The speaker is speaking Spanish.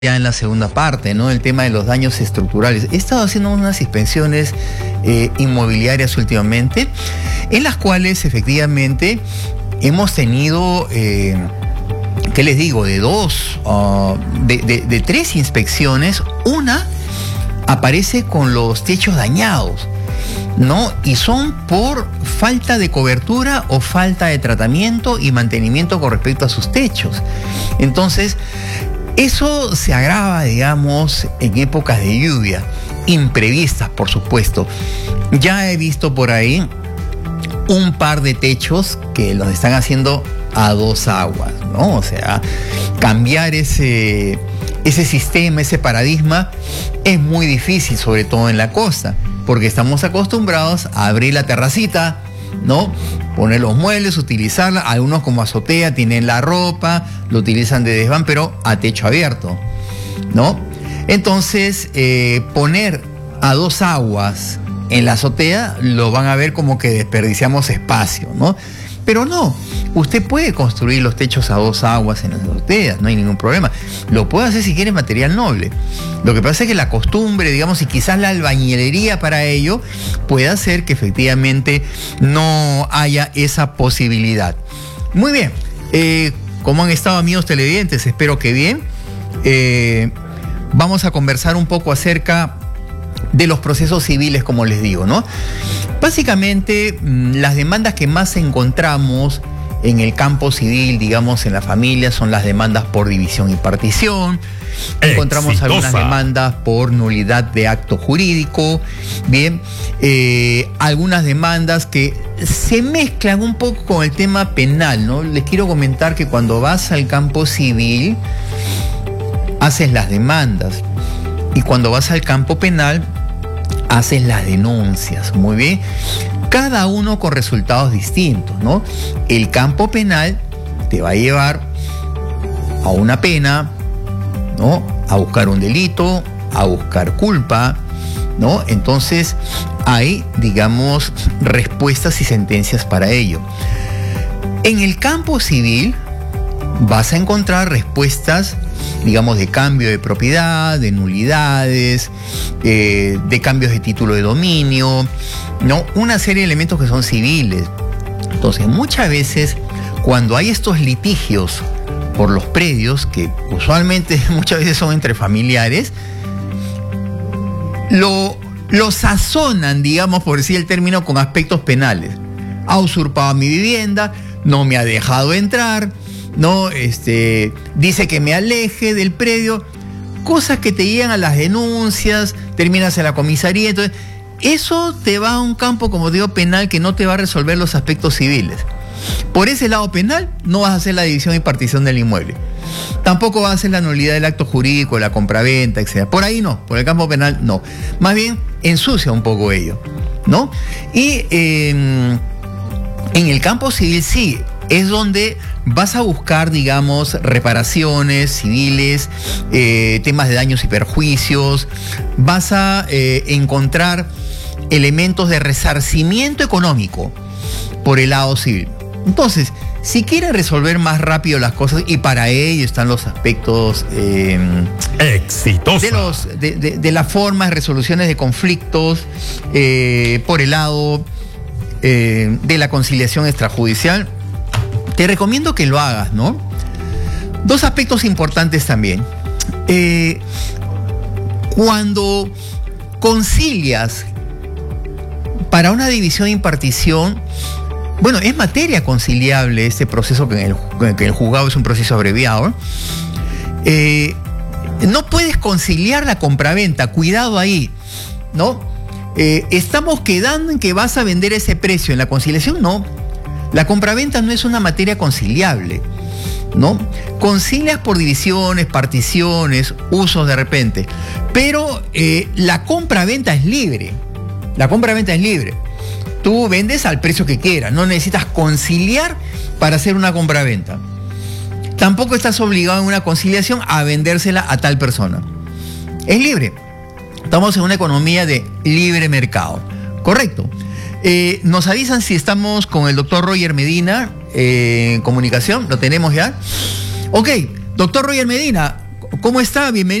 ya en la segunda parte, ¿no? El tema de los daños estructurales. He estado haciendo unas inspecciones inmobiliarias últimamente, en las cuales efectivamente hemos tenido, ¿qué les digo? De tres inspecciones, una aparece con los techos dañados, ¿no? Y son por falta de cobertura o falta de tratamiento y mantenimiento con respecto a sus techos. Entonces, eso se agrava, digamos, en épocas de lluvia, imprevistas, por supuesto. Ya he visto por ahí un par de techos que los están haciendo a dos aguas, ¿no? O sea, cambiar ese sistema, ese paradigma, es muy difícil, sobre todo en la costa, porque estamos acostumbrados a abrir la terracita, ¿no? Poner los muebles, utilizarla. Algunos como azotea tienen la ropa, lo utilizan de desván, pero a techo abierto, ¿no? Entonces, poner a dos aguas en la azotea lo van a ver como que desperdiciamos espacio, ¿no? Pero no, usted puede construir los techos a dos aguas en las azoteas, no hay ningún problema. Lo puede hacer si quiere material noble. Lo que pasa es que la costumbre, digamos, y quizás la albañilería para ello puede hacer que efectivamente no haya esa posibilidad. Muy bien, ¿cómo han estado, amigos televidentes? Espero que bien. Vamos a conversar un poco acerca de los procesos civiles, como les digo, ¿no? Básicamente, las demandas que más encontramos en el campo civil, digamos, en la familia, son las demandas por división y partición. Encontramos algunas demandas por nulidad de acto jurídico. Bien, algunas demandas que se mezclan un poco con el tema penal, ¿no? Les quiero comentar que cuando vas al campo civil, haces las demandas. Y cuando vas al campo penal, haces las denuncias. Muy bien. Cada uno con resultados distintos, ¿no? El campo penal te va a llevar a una pena, ¿no? A buscar un delito, a buscar culpa, ¿no? Entonces, hay, digamos, respuestas y sentencias para ello. En el campo civil vas a encontrar respuestas, digamos, de cambio de propiedad, de nulidades, de cambios de título de dominio, ¿no? Una serie de elementos que son civiles. Entonces, muchas veces, cuando hay estos litigios por los predios, que usualmente muchas veces son entre familiares, lo sazonan, digamos, por decir el término, con aspectos penales. Ha usurpado mi vivienda, no me ha dejado entrar, ¿no? Dice que me aleje del predio, cosas que te llegan a las denuncias, terminas en la comisaría. Entonces, eso te va a un campo, como digo, penal, que no te va a resolver los aspectos civiles. Por ese lado penal no vas a hacer la división y partición del inmueble, tampoco vas a hacer la nulidad del acto jurídico, la compraventa, etc. Por ahí no, por el campo penal no, más bien ensucia un poco ello, ¿no? Y en el campo civil sí, es donde vas a buscar, digamos, reparaciones civiles, temas de daños y perjuicios, vas a encontrar elementos de resarcimiento económico por el lado civil. Entonces, si quieres resolver más rápido las cosas, y para ello están los aspectos exitosos de las formas, resoluciones de conflictos, por el lado de la conciliación extrajudicial, te recomiendo que lo hagas, ¿no? Dos aspectos importantes también. Cuando concilias para una división y partición, bueno, es materia conciliable este proceso, que en el juzgado es un proceso abreviado. No puedes conciliar la compraventa, cuidado ahí, ¿no? Estamos quedando en que vas a vender ese precio. En la conciliación, no. La compraventa no es una materia conciliable, ¿no? Concilias por divisiones, particiones, usos de repente, pero la compraventa es libre. La compraventa es libre. Tú vendes al precio que quieras, no necesitas conciliar para hacer una compraventa. Tampoco estás obligado en una conciliación a vendérsela a tal persona. Es libre. Estamos en una economía de libre mercado. Correcto. Nos avisan si estamos con el doctor Roger Medina en comunicación. ¿Lo tenemos ya? Ok, doctor Roger Medina, ¿Cómo está? Bienvenido.